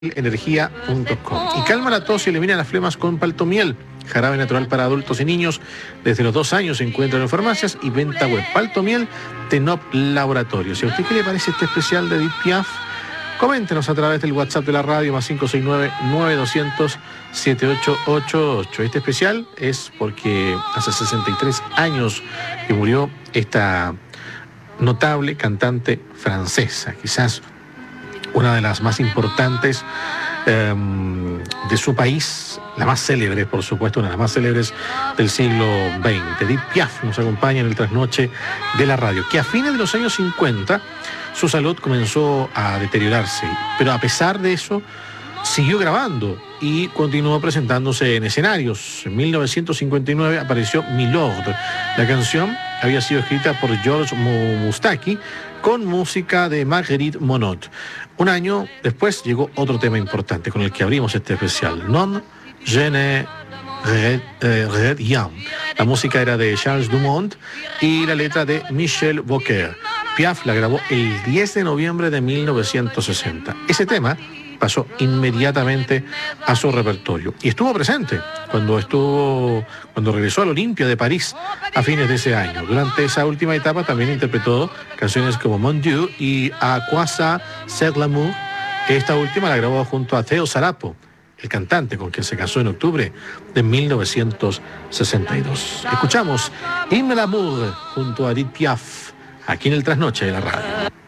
energía.com. Y calma la tos y elimina las flemas con Paltomiel, jarabe natural para adultos y niños. Desde los 2 años se encuentran en farmacias y venta web. Paltomiel, Tenop Laboratorios. ¿Y a usted qué le parece este especial de Edith Piaf? Coméntenos a través del WhatsApp de la radio, más 569-9200-7888. Este especial es porque hace 63 años que murió esta notable cantante francesa, quizás una de las más importantes de su país, la más célebre, por supuesto, una de las más célebres del siglo XX. Edith Piaf nos acompaña en el trasnoche de la radio, que a fines de los años 50 su salud comenzó a deteriorarse, pero a pesar de eso siguió grabando y continuó presentándose en escenarios. En 1959 apareció Milord. La canción había sido escrita por Georges Moustaki con música de Marguerite Monod. Un año después llegó otro tema importante con el que abrimos este especial, Non je ne regrette rien. La música era de Charles Dumont y la letra de Michel Bouquer. Piaf la grabó el 10 de noviembre de 1960. Ese tema pasó inmediatamente a su repertorio y estuvo presente cuando regresó al Olympia de París a fines de ese año. Durante esa última etapa también interpretó canciones como Mon Dieu y A quoi ça sert l'amour. Esta última la grabó junto a Theo Sarapo, el cantante con quien se casó en octubre de 1962. Escuchamos Hymne l'amour junto a Edith Piaf aquí en el Trasnoche de la radio.